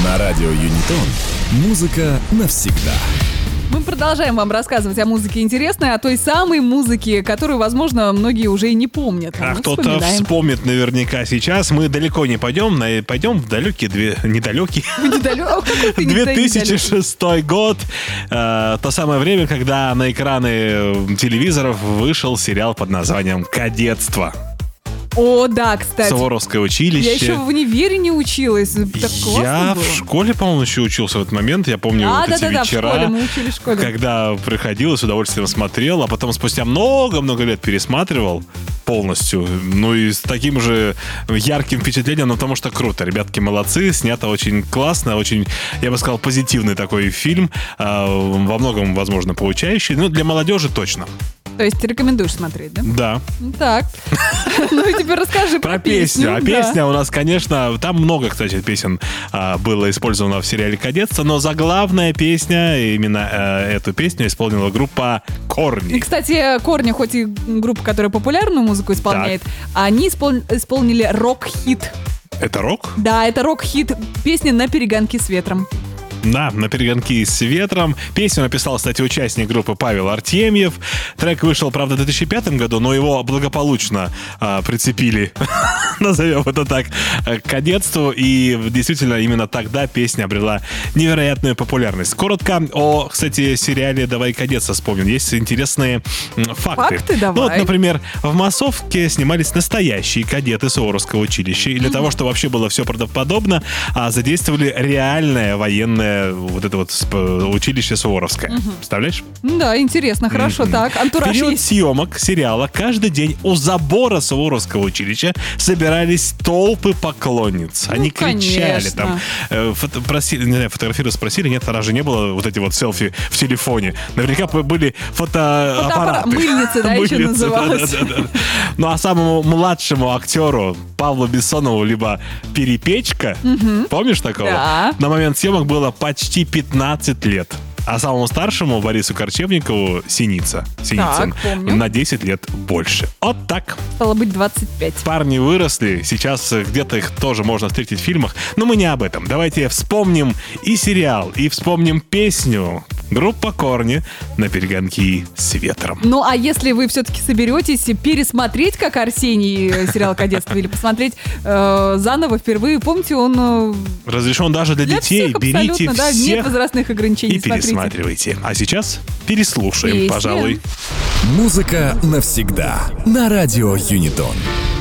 На радио Юнитон музыка навсегда. Мы продолжаем вам рассказывать о музыке интересной, о той самой музыке, которую, возможно, многие уже и не помнят. А кто-то вспомнит наверняка сейчас. Мы далеко не пойдем, пойдем в далекие, недалекий 2006 год. То самое время, когда на экраны телевизоров вышел сериал под названием «Кадетство». О, да, кстати. Суворовское училище. Я еще в универе не училась. Так я в школе, по-моему, еще учился в этот момент. Я помню эти вечера, в школе, мы учились в школе. Когда приходил и с удовольствием смотрел, а потом спустя много-много лет пересматривал полностью. Ну и с таким же ярким впечатлением, но потому что круто. Ребятки молодцы, снято очень классно, очень, я бы сказал, позитивный такой фильм, во многом, возможно, поучающий. Ну, для молодежи точно. То есть ты рекомендуешь смотреть, да? Да. Так. Ну и теперь расскажи про песню. А песня у нас, конечно, там много, кстати, песен было использовано в сериале «Кадетство», но заглавная песня, именно эту песню исполнила группа «Корни». И, кстати, «Корни», хоть и группа, которая популярную музыку исполняет, они исполнили рок-хит. Это рок? Да, это рок-хит. Песня «На перегонки с ветром». Да, «На перегонки с ветром». Песню написал, кстати, участник группы Павел Артемьев. Трек вышел, правда, в 2005 году, но его благополучно прицепили, назовем это так, к «Кадетству». И действительно, именно тогда песня обрела невероятную популярность. Коротко о, кстати, сериале «Давай кадетство» вспомним. Есть интересные факты. Факты давай. Ну, вот, например, в массовке снимались настоящие кадеты Суворовского училища. И для того, чтобы вообще было все правдоподобно, задействовали реальное военное вот это вот училище Суворовское. Представляешь? Да, интересно, хорошо. Так, антураж есть. В период съемок сериала каждый день у забора Суворовского училища собирались толпы поклонниц. Они кричали там, фотографировали, спросили, нет, тогда же не было вот эти вот селфи в телефоне. Наверняка были фотоаппараты. Мыльницы, да, еще называлось. Ну, а самому младшему актеру Павлу Бессонову либо Перепечка, помнишь такого? Да. На момент съемок было почти 15 лет. А самому старшему Борису Корчевникову Синицын на 10 лет больше. Вот так. Стало быть, 25. Парни выросли, сейчас где-то их тоже можно встретить в фильмах, но мы не об этом. Давайте вспомним и сериал, и вспомним песню. Группа «Корни» «На перегонки с ветром». Ну, а если вы все-таки соберетесь пересмотреть, как Арсений, сериал «Кадетство», или посмотреть заново впервые, помните, он... разрешен даже для детей. Всех берите да, всех нет возрастных ограничений. И пересматривайте. А сейчас переслушаем, Песня. пожалуй. Музыка навсегда. На радио Юнитон.